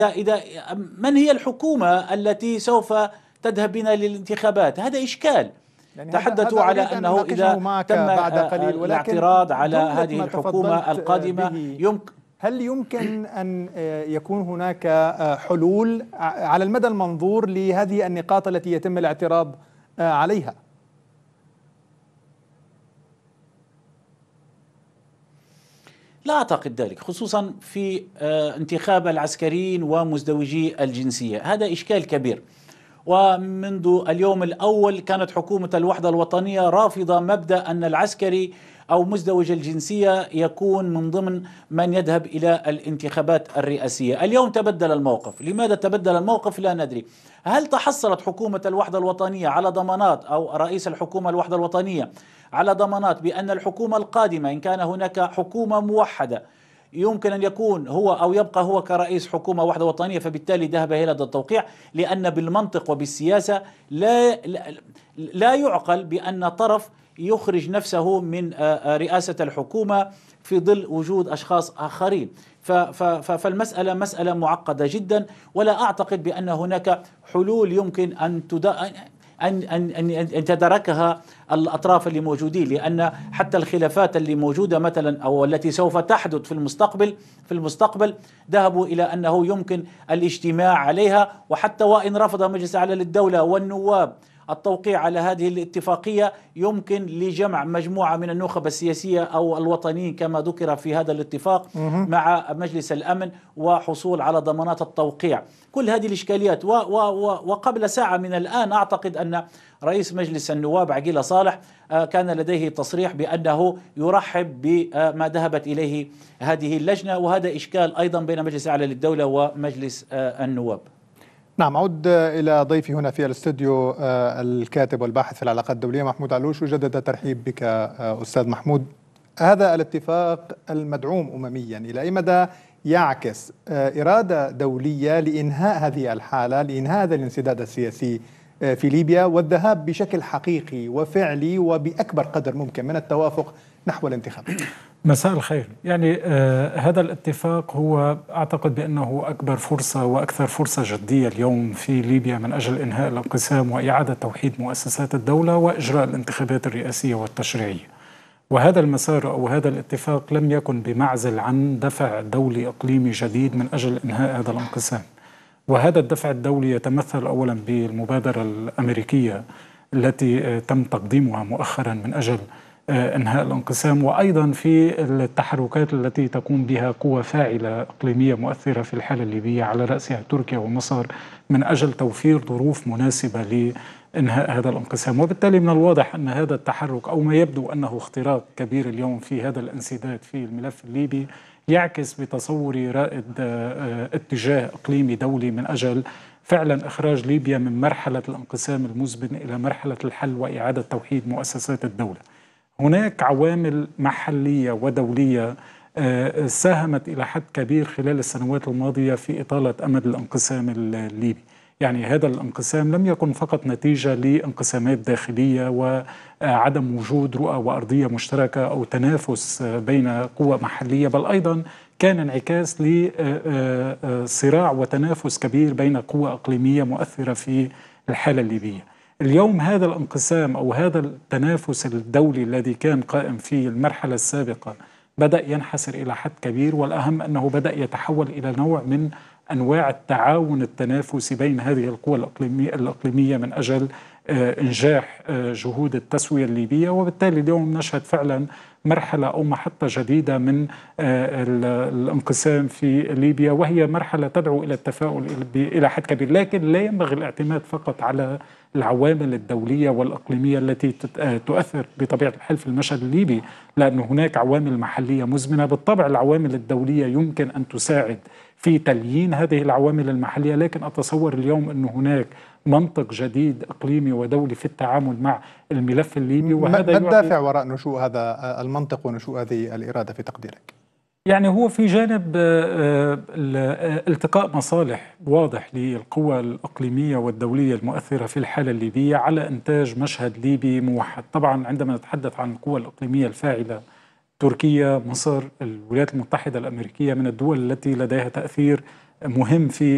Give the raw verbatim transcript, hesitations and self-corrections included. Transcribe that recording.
إذا من هي الحكومة التي سوف تذهب بنا للانتخابات؟ هذا إشكال. يعني تحدثوا هذا على أن أنه إذا تم بعد قليل، الاعتراض على هذه الحكومة القادمة يمكن هل يمكن أن يكون هناك حلول على المدى المنظور لهذه النقاط التي يتم الاعتراض عليها؟ لا أعتقد ذلك، خصوصا في انتخاب العسكريين ومزدوجي الجنسية. هذا إشكال كبير، ومنذ اليوم الأول كانت حكومة الوحدة الوطنية رافضة مبدأ أن العسكري أو مزدوج الجنسية يكون من ضمن من يذهب إلى الانتخابات الرئاسية. اليوم تبدل الموقف. لماذا تبدل الموقف؟ لا ندري. هل تحصلت حكومة الوحدة الوطنية على ضمانات، أو رئيس الحكومة الوحدة الوطنية على ضمانات بأن الحكومة القادمة إن كان هناك حكومة موحدة يمكن أن يكون هو أو يبقى هو كرئيس حكومة وحدة وطنية، فبالتالي ذهب إلى هذا التوقيع؟ لأن بالمنطق وبالسياسة لا, لا يعقل بأن طرف يخرج نفسه من رئاسة الحكومة في ظل وجود أشخاص آخرين. فالمسألة مسألة معقدة جدا، ولا أعتقد بأن هناك حلول يمكن أن تدا أن أن أن تدركها الأطراف اللي موجودين، لأن حتى الخلافات اللي موجودة مثلا أو التي سوف تحدث في المستقبل في المستقبل ذهبوا إلى أنه يمكن الاجتماع عليها، وحتى وإن رفض مجلس الأعلى للدولة والنواب التوقيع على هذه الاتفاقية يمكن لجمع مجموعة من النخب السياسية أو الوطنيين كما ذكر في هذا الاتفاق مع مجلس الأمن وحصول على ضمانات التوقيع. كل هذه الإشكاليات، وقبل ساعة من الآن أعتقد أن رئيس مجلس النواب عقيلة صالح كان لديه تصريح بأنه يرحب بما ذهبت إليه هذه اللجنة، وهذا إشكال أيضا بين مجلس الأعلى للدولة ومجلس النواب. نعم، أعود إلى ضيفي هنا في الاستوديو الكاتب والباحث في العلاقات الدولية محمود علوش، وجدد ترحيب بك أستاذ محمود. هذا الاتفاق المدعوم أمميا إلى أي مدى يعكس إرادة دولية لإنهاء هذه الحالة، لإنهاء هذا الانسداد السياسي في ليبيا والذهاب بشكل حقيقي وفعلي وبأكبر قدر ممكن من التوافق نحو الانتخابات؟ مساء الخير. يعني آه هذا الاتفاق هو أعتقد بأنه أكبر فرصة وأكثر فرصة جدية اليوم في ليبيا من أجل إنهاء الانقسام وإعادة توحيد مؤسسات الدولة وإجراء الانتخابات الرئاسية والتشريعية. وهذا المسار أو هذا الاتفاق لم يكن بمعزل عن دفع دولي إقليمي جديد من أجل إنهاء هذا الانقسام. وهذا الدفع الدولي يتمثل أولا بالمبادرة الأمريكية التي تم تقديمها مؤخرا من أجل إنهاء الانقسام، وأيضا في التحركات التي تقوم بها قوى فاعلة إقليمية مؤثرة في الحالة الليبية على رأسها تركيا ومصر من أجل توفير ظروف مناسبة لإنهاء هذا الانقسام. وبالتالي من الواضح أن هذا التحرك أو ما يبدو أنه اختراق كبير اليوم في هذا الانسداد في الملف الليبي يعكس بتصوري رائد اتجاه إقليمي دولي من أجل فعلا إخراج ليبيا من مرحلة الانقسام المزمن إلى مرحلة الحل وإعادة توحيد مؤسسات الدولة. هناك عوامل محلية ودولية ساهمت إلى حد كبير خلال السنوات الماضية في إطالة أمد الانقسام الليبي. يعني هذا الانقسام لم يكن فقط نتيجة لانقسامات داخلية وعدم وجود رؤى وأرضية مشتركة أو تنافس بين قوى محلية، بل أيضا كان انعكاس لصراع وتنافس كبير بين قوى إقليمية مؤثرة في الحالة الليبية. اليوم هذا الانقسام أو هذا التنافس الدولي الذي كان قائم في المرحلة السابقة بدأ ينحسر إلى حد كبير، والأهم أنه بدأ يتحول إلى نوع من أنواع التعاون التنافسي بين هذه القوى الإقليمية, الإقليمية من أجل إنجاح جهود التسوية الليبية. وبالتالي اليوم نشهد فعلا مرحلة أو محطة جديدة من الانقسام في ليبيا، وهي مرحلة تدعو إلى التفاؤل إلى حد كبير، لكن لا ينبغي الاعتماد فقط على العوامل الدولية والإقليمية التي تؤثر بطبيعة الحال في المشهد الليبي، لأن هناك عوامل محلية مزمنة. بالطبع العوامل الدولية يمكن أن تساعد في تليين هذه العوامل المحلية، لكن أتصور اليوم أن هناك منطق جديد إقليمي ودولي في التعامل مع الملف الليبي. وهذا ما الدافع وراء نشوء هذا المنطق ونشوء هذه الإرادة في تقديرك؟ يعني هو في جانب التقاء مصالح واضح للقوى الإقليمية والدولية المؤثرة في الحالة الليبية على إنتاج مشهد ليبي موحد. طبعا عندما نتحدث عن القوى الإقليمية الفاعلة، تركيا، مصر، الولايات المتحدة الأمريكية من الدول التي لديها تأثير مهم في